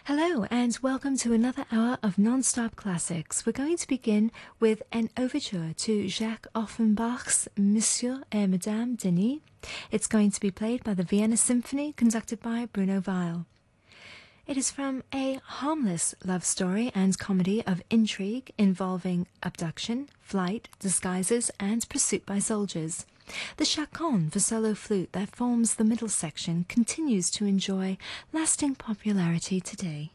Hello and welcome to another hour of non-stop classics. We're going to begin with an overture to Jacques Offenbach's Monsieur et Madame Denis. It's going to be played by the Vienna Symphony, conducted by Bruno Weil. It is from a harmless love story and comedy of intrigue involving abduction, flight, disguises, and pursuit by soldiers. The chaconne for solo flute that forms the middle section continues to enjoy lasting popularity today.